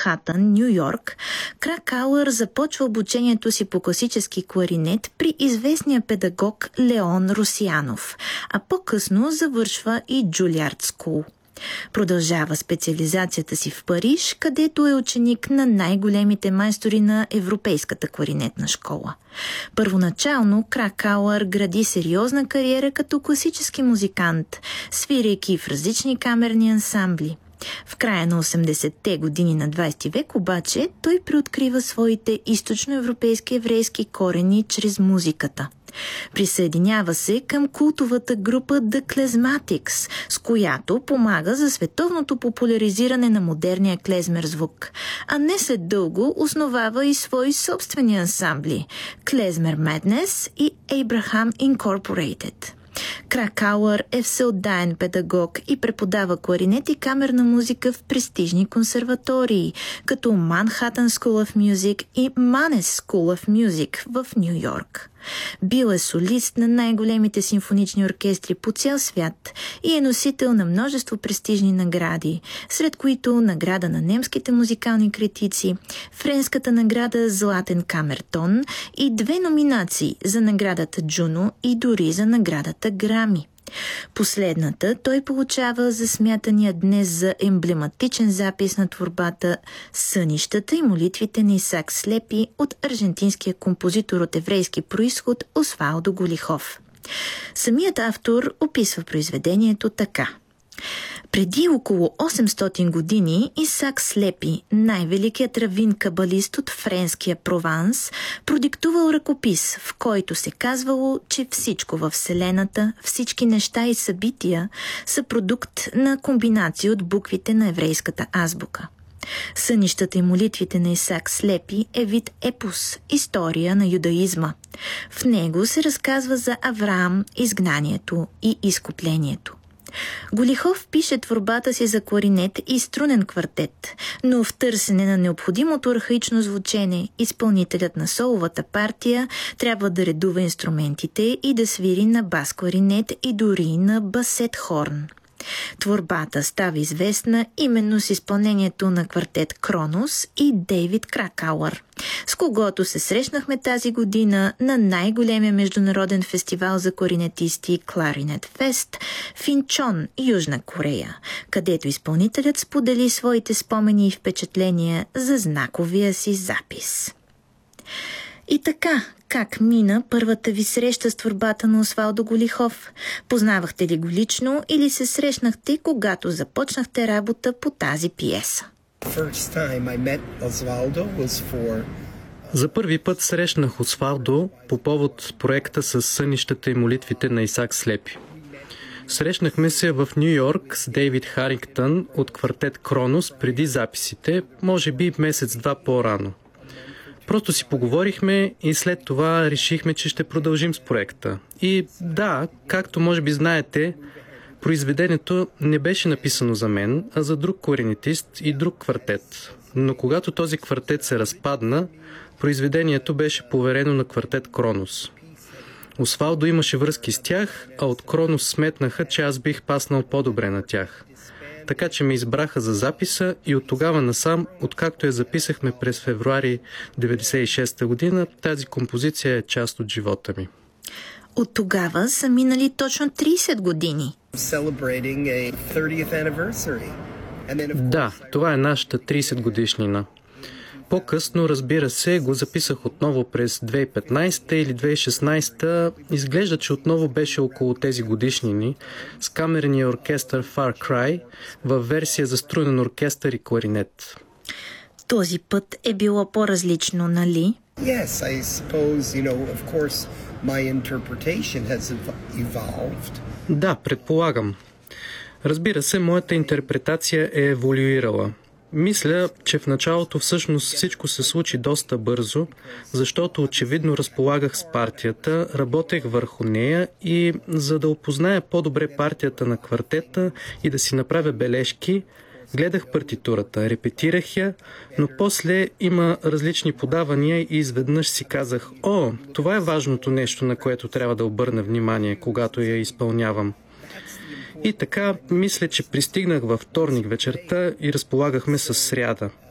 Манхатън, Ню Йорк, Кракауър започва обучението си по класически кларинет при известния педагог Леон Русиянов, а по-късно завършва и Джулиард Скул. Продължава специализацията си в Париж, където е ученик на най-големите майстори на Европейската кларинетна школа. Първоначално Кракауър гради сериозна кариера като класически музикант, свирейки в различни камерни ансамбли. В края на 80-те години на 20 век обаче той приоткрива своите източноевропейски еврейски корени чрез музиката. Присъединява се към култовата група The Klezmatics, с която помага за световното популяризиране на модерния клезмер звук, а не след дълго основава и свои собствени ансамбли – Klezmer Madness и Abraham Incorporated. Кракауър е всеотдаен педагог и преподава кларинет и камерна музика в престижни консерватории, като Manhattan School of Music и Mannes School of Music в Ню Йорк. Бил е солист на най-големите симфонични оркестри по цял свят и е носител на множество престижни награди, сред които награда на немските музикални критици, френската награда Златен камертон и 2 номинации за наградата Джуно и дори за наградата Грами. Последната той получава за смятания днес за емблематичен запис на творбата «Сънищата и молитвите на Исак Слепи» от аржентинския композитор от еврейски произход Освалдо Голихов. Самият автор описва произведението така. Преди около 800 години Исак Слепи, най-великият равин-кабалист от френския Прованс, продиктувал ръкопис, в който се казвало, че всичко във Вселената, всички неща и събития са продукт на комбинация от буквите на еврейската азбука. Сънищата и молитвите на Исак Слепи е вид епос, история на юдаизма. В него се разказва за Авраам, изгнанието и изкуплението. Голихов пише творбата си за кларинет и струнен квартет, но в търсене на необходимото архаично звучене, изпълнителят на соловата партия трябва да редува инструментите и да свири на бас-кларинет и дори на басет-хорн. Творбата става известна именно с изпълнението на квартет Кронос и Дейвид Кракауър, с когото се срещнахме тази година на най-големия международен фестивал за кларинетисти Кларинет Фест в Инчон, Южна Корея, където изпълнителят сподели своите спомени и впечатления за знаковия си запис. И така, как мина първата ви среща с творбата на Освалдо Голихов? Познавахте ли го лично или се срещнахте, когато започнахте работа по тази пиеса? За първи път срещнах Освалдо по повод проекта с сънищата и молитвите на Исак Слепи. Срещнахме се в Ню Йорк с Дейвид Харингтън от квартет Кронос преди записите, може би месец-два по-рано. Просто си поговорихме и след това решихме, че ще продължим с проекта. И да, както може би знаете, произведението не беше написано за мен, а за друг кларинетист и друг квартет. Но когато този квартет се разпадна, произведението беше поверено на квартет Кронос. Освалдо имаше връзки с тях, а от Кронос сметнаха, че аз бих паснал по-добре на тях. Така че ме избраха за записа и от тогава насам, откакто я записахме през февруари 1996 година, тази композиция е част от живота ми. От тогава са минали точно 30 години. Да, това е нашата 30 годишнина. По-късно, разбира се, го записах отново през 2015 или 2016. Изглежда, че отново беше около тези годишнини с камерния оркестър Far Cry във версия за струнен оркестър и кларинет. Този път е било по-различно, нали? Yes, I suppose, of course, my interpretation has evolved. Да, предполагам. Разбира се, моята интерпретация е еволюирала. Мисля, че в началото всъщност всичко се случи доста бързо, защото очевидно разполагах с партията, работех върху нея и за да опозная по-добре партията на квартета и да си направя бележки, гледах партитурата, репетирах я, но после има различни подавания и изведнъж си казах: «О, това е важното нещо, на което трябва да обърна внимание, когато я изпълнявам». И така, мисля, че пристигнах във вторник вечерта и разполагахме с сряда.